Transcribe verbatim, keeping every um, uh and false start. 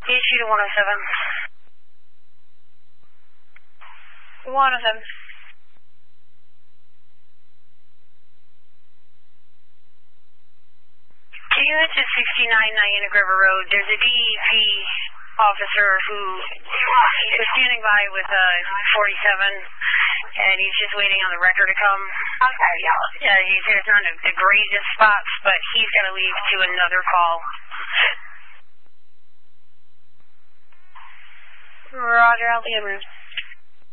Issue to one oh seven. one oh seven. Unit to sixty-nine Niantic River Road. There's a D E P officer who was standing by with uh, forty-seven, and he's just waiting on the record to come. Okay, yeah. Yeah, he's there's not a, the greatest spots, but he's going to leave to another call. Roger, I'll be in room.